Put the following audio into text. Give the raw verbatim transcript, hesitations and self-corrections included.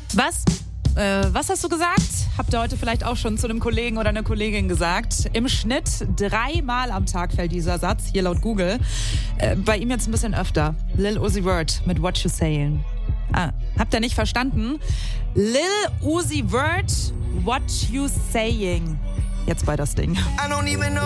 Was? Äh, was hast du gesagt? Habt ihr heute vielleicht auch schon zu einem Kollegen oder einer Kollegin gesagt? Im Schnitt dreimal am Tag fällt dieser Satz, hier laut Google. Äh, bei ihm jetzt ein bisschen öfter. Lil Uzi Vert mit What You Saying. Ah, habt ihr nicht verstanden? Lil Uzi Vert, What You Saying. Jetzt bei das Ding. I don't even know